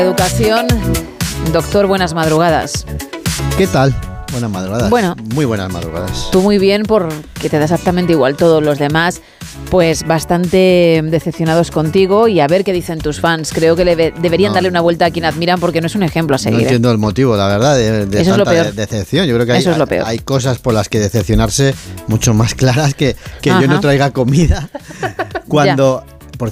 Educación, doctor, buenas madrugadas. ¿Qué tal? Buenas madrugadas. Bueno, muy buenas madrugadas. Tú muy bien, porque te da exactamente igual. Todos los demás, pues bastante decepcionados contigo, y a ver qué dicen tus fans. Creo que deberían darle una vuelta a quien admiran, porque no es un ejemplo a seguir. No entiendo el motivo, la verdad, de Eso tanta es lo peor. decepción. Yo creo que Eso es lo peor. hay cosas por las que decepcionarse mucho más claras que yo no traiga comida. Cuando